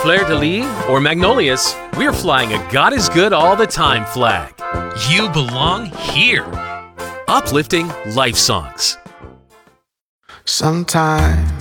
fleur-de-lis or magnolias, we're flying a God is good all the time flag. You belong here. Uplifting life songs. Sometimes